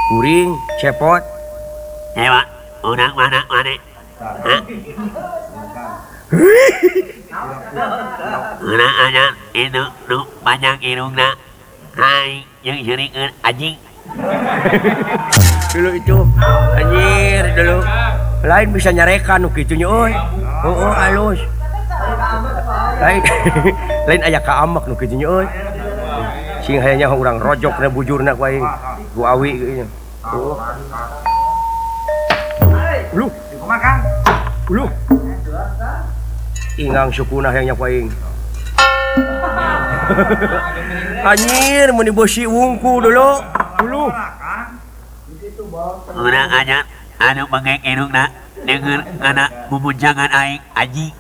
kuring cepot Ewa, unang mana mana. Hah? Unang aja itu nu panjang irungna. Hai, yang seringan anjing. dulu itu anjir dulu lain bisa nyarekan gitu nya euy oh halus lain lain aya kaamak nu kitu nya euy sing hayanya urang rojokna bujurna ku aing ku awi geunya oh lu Makan. lu ingang sukuna hayangnya ku aing anjir mun dibosi wungku dulu Unang aja anu bengek irungna dengan anak memunjangan aing anjing.